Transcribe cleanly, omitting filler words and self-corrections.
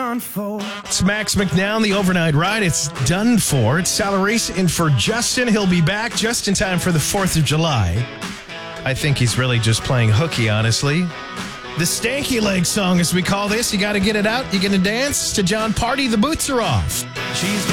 done for. It's Max McNown, the overnight ride. It's done for. It's Sally Race in for Justin. He'll be back just in time for the 4th of July. I think he's really just playing hooky, honestly. The stanky leg song, as we call this. You got to get it out. You going to dance to John Party. The boots are off. She's